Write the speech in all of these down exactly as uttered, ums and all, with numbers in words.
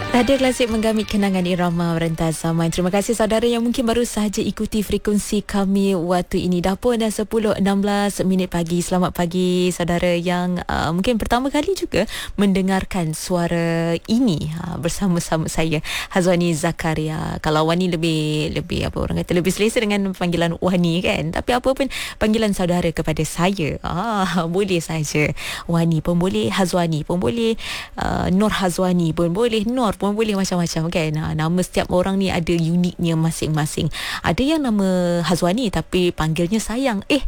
Radio Klasik menggamit kenangan irama rentas zaman. Terima kasih saudara yang mungkin baru sahaja ikuti frekuensi kami waktu ini. Dah pun dah sepuluh enam belas minit pagi. Selamat pagi saudara yang uh, mungkin pertama kali juga mendengarkan suara ini uh, bersama-sama saya, Hazwani Zakaria. Kalau Wani lebih lebih apa orang kata lebih selesa dengan panggilan Wani kan. Tapi apa pun panggilan saudara kepada saya, ah boleh saja. Wani pun boleh, Hazwani pun boleh, uh, Nur Hazwani pun boleh, Nur pun boleh, macam-macam kan. Ha, nama setiap orang ni ada uniknya masing-masing. Ada yang nama Hazwani tapi panggilnya sayang. Eh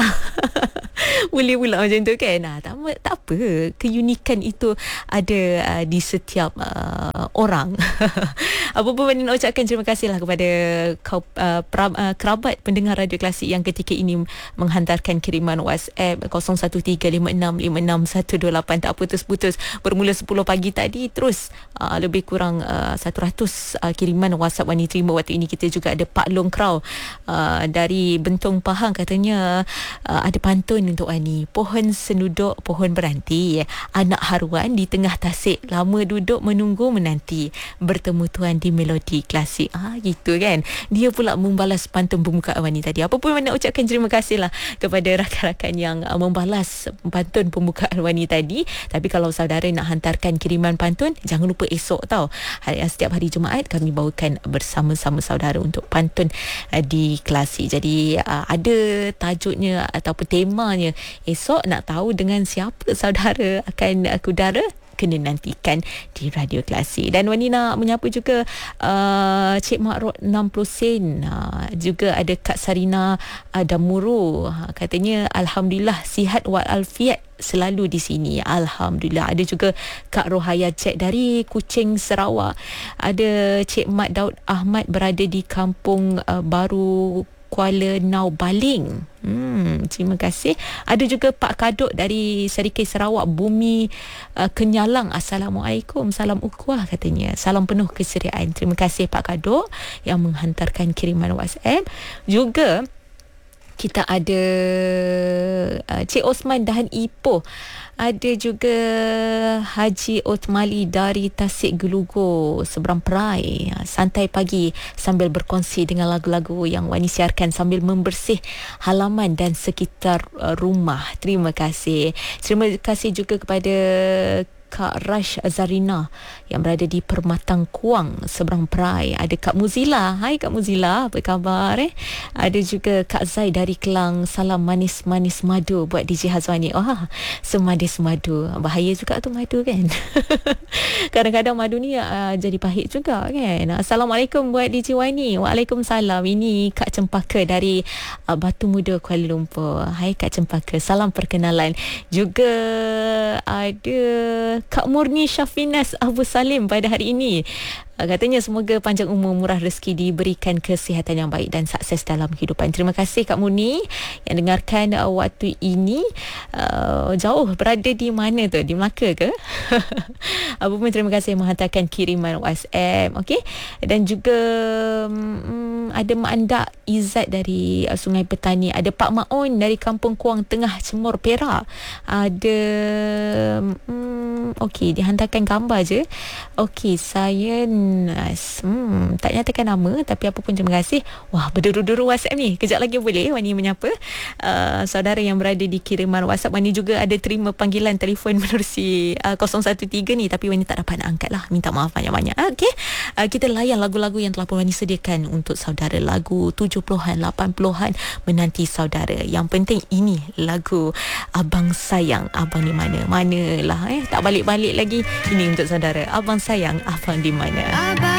boleh pula macam tu kan. Ha, tak, tak apa, keunikan itu ada uh, di setiap uh, orang. Apa pun Wani nak ucapkan terima kasihlah kepada kau, uh, pra, uh, kerabat pendengar Radio Klasik yang ketika ini menghantarkan kiriman WhatsApp kosong satu tiga lima enam lima enam satu dua lapan. Tak putus-putus. Bermula sepuluh pagi tadi terus uh, lebih kurang uh, seratus uh, kiriman WhatsApp Wani terima waktu ini. Kita juga ada Pak Long Krau uh, dari Bentong Pahang, katanya uh, ada pantun untuk Wani. Pohon senuduk, pohon beranti, anak haruan di tengah tasik, lama duduk menunggu menanti, bertemu tuan di melodi klasik. Ah gitu kan. Dia pula membalas pantun pembukaan Wani tadi. Apa pun Wani nak ucapkan terima kasihlah kepada rakan-rakan yang uh, membalas pantun pembukaan Wani tadi. Tapi kalau saudara nak hantarkan kiriman pantun, jangan lupa esok tau. Hari, setiap hari Jumaat kami bawakan bersama-sama saudara untuk pantun uh, di Klasik. Jadi uh, ada tajuknya ataupun temanya. Esok nak tahu dengan siapa saudara akan uh, kudara, kena nantikan di Radio Klasik. Dan Wani nak menyapa juga uh, Cik Mak Rod enam puluh sen. Uh, juga ada Kak Sarina uh, Damuru. Uh, katanya Alhamdulillah sihat walafiat selalu di sini. Alhamdulillah. Ada juga Kak Rohaya Cik dari Kuching, Sarawak. Ada Cik Mat Daud Ahmad berada di Kampung uh, Baru Kuala Nau Baling. Hmm, terima kasih. Ada juga Pak Kadok dari Serikay Sarawak, Bumi uh, Kenyalang. Assalamualaikum, salam ukhuwah katanya. Salam penuh keseriaan. Terima kasih Pak Kadok yang menghantarkan kiriman WhatsApp. Juga kita ada uh, Cik Osman Dahan Ipoh. Ada juga Haji Otmali dari Tasik Gelugur, Seberang Perai. Santai pagi sambil berkongsi dengan lagu-lagu yang Wani siarkan sambil membersih halaman dan sekitar rumah. Terima kasih. Terima kasih juga kepada Kak Rash Zarina yang berada di Permatang Kuang, Seberang Perai. Ada Kak Muzila. Hai Kak Muzila, apa khabar eh? Ada juga Kak Zai dari Kelang. Salam manis-manis madu buat D J Hazwani. Wah, semadis madu. Bahaya juga tu madu kan. Kadang-kadang madu ni uh, jadi pahit juga kan. Assalamualaikum buat D J Wani. Waalaikumsalam. Ini Kak Cempaka dari uh, Batu Muda, Kuala Lumpur. Hai Kak Cempaka, salam perkenalan. Juga ada Kak Murni Syafinas Abu Salim pada hari ini. Katanya semoga panjang umur, murah rezeki, diberikan kesihatan yang baik dan sukses dalam kehidupan. Terima kasih Kak Murni yang dengarkan uh, waktu ini. Uh, jauh berada di mana tu? Di Melaka ke? Apa pun terima kasih menghantarkan kiriman WhatsApp. Okey. Dan juga um, ada Mak Andak Izzat dari uh, Sungai Petani. Ada Pak Maun dari Kampung Kuang Tengah, Cemor, Perak. Ada um, okey, dihantarkan gambar je. Okey, saya Hmm, tak nyatakan nama, tapi apa pun terima kasih. Wah, berduru-duru WhatsApp ni. Kejap lagi boleh Wani menyapa uh, saudara yang berada di kiriman WhatsApp. Wani juga ada terima panggilan telefon menerusi uh, kosong satu tiga ni, tapi Wani tak dapat nak angkat lah. Minta maaf banyak-banyak. Okey, uh, kita layan lagu-lagu yang telah pun Wani sediakan untuk saudara. Lagu tujuh puluhan, lapan puluhan menanti saudara. Yang penting ini lagu Abang Sayang, Abang di mana? Manalah eh, tak balik-balik lagi. Ini untuk saudara. Abang Sayang, Abang di mana?